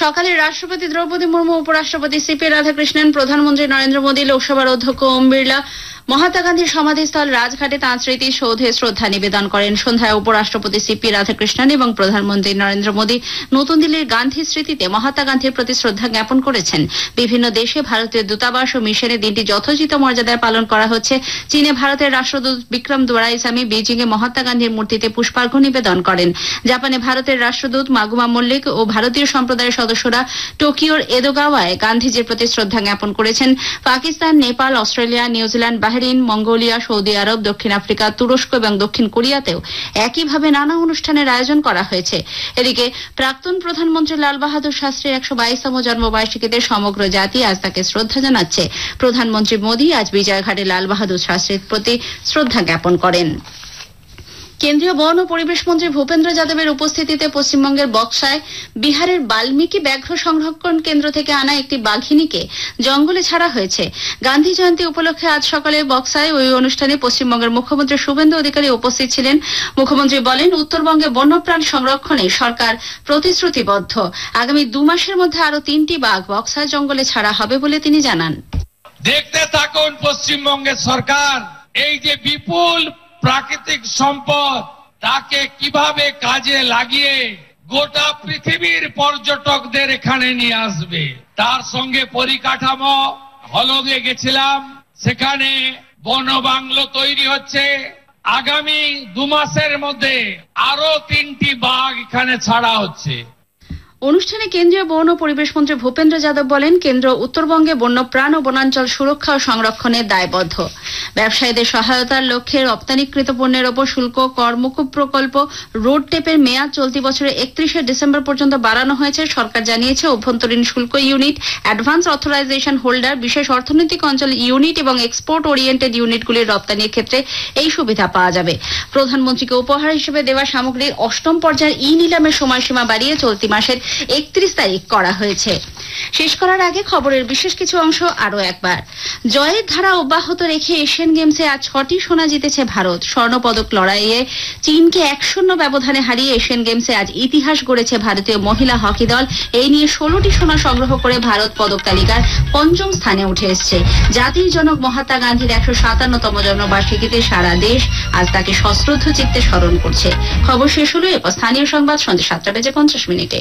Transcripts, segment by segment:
সকালে রাষ্ট্রপতি দ্রৌপদী মুর্মু, উপরাষ্ট্রপতি সিপি রাধাকৃষ্ণন, প্রধানমন্ত্রী নরেন্দ্র মোদী, লোকসভার অধ্যক্ষ ওম বিড়লা মহাত্মা গান্ধীর সমাধিস্থল রাজঘাটে তাঁর স্মৃতিসৌধে শ্রদ্ধা নিবেদন করেন। সন্ধ্যায় উপরাষ্ট্রপতি সিপি রাধাকৃষ্ণন এবং প্রধানমন্ত্রী নরেন্দ্র মোদী নতুন দিল্লির গান্ধী স্মৃতিতে মহাত্মা গান্ধীর প্রতি শ্রদ্ধা জ্ঞাপন করেছেন। বিভিন্ন দেশে ভারতীয় দূতাবাস ও মিশনে দিনটি যথোচিত মর্যাদায় পালন করা হচ্ছে। চীনে ভারতের রাষ্ট্রদূত বিক্রম দোরাইস্বামী বেজিং এ মহাত্মা গান্ধীর মূর্তিতে পুষ্পার্ঘ্য নিবেদন করেন। জাপানে ভারতের রাষ্ট্রদূত মাগুমা মল্লিক ও ভারতীয় সম্প্রদায়ের সদস্যরা টোকিওর এদোগাওয়ায় গান্ধীজির প্রতি শ্রদ্ধা জ্ঞাপন করেছেন। Pakistan, Nepal, Australia, New Zealand, Bahrain, Mongolia, Saudi আরব, দক্ষিণ আফ্রিকা, তুরস্ক এবং দক্ষিণ কোরিয়াতেও একইভাবে নানা অনুষ্ঠানের আয়োজন করা হয়েছে। এদিকে প্রাক্তন প্রধানমন্ত্রী লাল বাহাদুর শাস্ত্রীর 122তম জন্মবার্ষিকীতে সমগ্র জাতি আজ তাকে শ্রদ্ধা জানাচ্ছে। প্রধানমন্ত্রী মোদী আজ বিজয়ঘাটে লাল বাহাদুর শাস্ত্রীর প্রতি শ্রদ্ধা জ্ঞাপন করেন। কেন্দ্রীয় বন ও পরিবেশ মন্ত্রী ভূপেন্দ্র যাদবের উপস্থিতিতে পশ্চিমবঙ্গের বক্সায় বিহারের বাল্মীকি ব্যাঘ্র সংরক্ষণ কেন্দ্র থেকে আনা একটি বাঘিনীকে জঙ্গলে ছাড়া হয়েছে। গান্ধী জয়ন্তী উপলক্ষে আজ সকালে বক্সায় ওই অনুষ্ঠানে পশ্চিমবঙ্গের মুখ্যমন্ত্রী শুভেন্দু অধিকারী উপস্থিত ছিলেন। মুখ্যমন্ত্রী বলেন, উত্তরবঙ্গে বন্যপ্রাণ সংরক্ষণে সরকার প্রতিশ্রুতিবদ্ধ। আগামী 2 মাসের মধ্যে আরো 3টি বাঘ বক্সায় জঙ্গলে ছাড়া হবে বলে তিনি জানান। দেখতে থাকুন পশ্চিমবঙ্গের সরকার এই যে বিপুল প্রাকৃতিক সম্পদ তাকে কিভাবে কাজে লাগিয়ে গোটা পৃথিবীর পর্যটকদের এখানে নিয়ে আসবে। তার সঙ্গে পরিকাঠামো হলদে গেছিলাম, সেখানে বনবাংলো তৈরি হচ্ছে। আগামী 2 মাসের মধ্যে আরো 3টি বাঘ এখানে ছাড়া হচ্ছে। অনুষ্ঠানে কেন্দ্রীয় বন ও পরিবেশ মন্ত্রী ভূপেন্দ্র যাদব বলেন, কেন্দ্র উত্তরবঙ্গে বন্যপ্রাণ ও বনাঞ্চল সুরক্ষা ও সংরক্ষণে দায়বদ্ধ। ব্যবসায়ীদের সহায়তার লক্ষ্যে রপ্তানিকৃত পণ্যের ওপর শুল্ক কর মুকুব প্রকল্প রোড টেপের মেয়াদ চলতি বছরের 31শে ডিসেম্বর পর্যন্ত বাড়ানো হয়েছে। সরকার জানিয়েছে, অভ্যন্তরীণ শুল্ক ইউনিট, অ্যাডভান্স অথরাইজেশন হোল্ডার, বিশেষ অর্থনৈতিক অঞ্চল ইউনিট এবং এক্সপোর্ট ওরিয়েন্টেড ইউনিটগুলির রপ্তানির ক্ষেত্রে এই সুবিধা পাওয়া যাবে। প্রধানমন্ত্রীকে উপহার হিসেবে দেওয়া সামগ্রীর 8ম পর্যায়ের নিলামের সময়সীমা বাড়িয়ে চলতি মাসের 31 তারিখ করা হয়েছে। শেষ করার আগে খবরের বিশেষ কিছু অংশ আরো একবার। জয়ের ধারা অব্যাহত রেখে এশিয়ান গেমসে আজ 6টি সোনা জিতেছে ভারত। স্বর্ণপদক লড়াইয়ে চীনকে 1-0 ব্যবধানে হারিয়ে এশিয়ান গেমসে আজ ইতিহাস গড়েছে ভারতীয় মহিলা হকি দল। এই নিয়ে 16টি সোনা সংগ্রহ করে ভারত পদক তালিকার 5ম স্থানে উঠে এসেছে। জাতির জনক মহাত্মা গান্ধীর 157তম জন্মবার্ষিকীতে সারা দেশ আজ তাকে সশ্রদ্ধ চিত্তে স্মরণ করছে। খবর শেষ হলো। এরপর স্থানীয় সংবাদ সন্ধ্যা 7:50।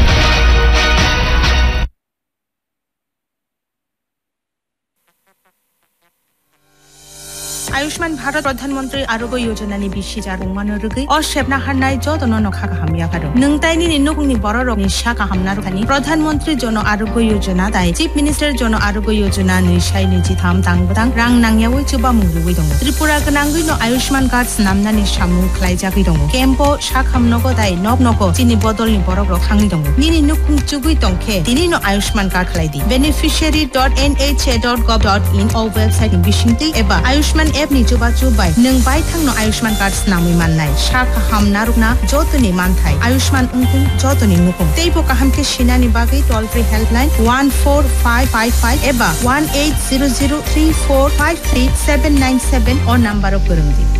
आयुष्मान भारत प्रधानमंत्री आरोग्य योजना नि बिसिजार बुंमानो रुगै अ सेबना हारनाय जतन नखा गाहामिया फारो नोंतायनि निनुगनि बररनि सा गाहामना रुखानि प्रधानमंत्री जन आरोग्य योजना दाय चीफ मिनिस्टर जन आरोग्य योजना निसाय निजिथाम दांबदां रां नांयावै जोबा मुंगुबै दङ त्रिपुरा गनांगै न आयुष्मान कार्ड नामनानि सामु खलायजागै दङ केम्पो सा खामनगो दाय नब नगो चिनि बदलनि बरर थांनि दङ निनि नुखुं जुगै दंखे दिनि न Ayushman card खलायदि beneficiary.nha.gov.in a website नि बिसिंति एबा आयुष्मान एप नि जुबा जुबाय नों बाय थांनो आयुष्मान कार्ड नामै माननाय शाखा हामना रुगना जतनि मानथाय आयुष्मान उंकुं जतनि नुकुं तेइबो काहामके सिनानि बागै टोल फ्री हेल्पलाइन 14555 एबा 180034537797 अ नम्बरआव फोरोंदि।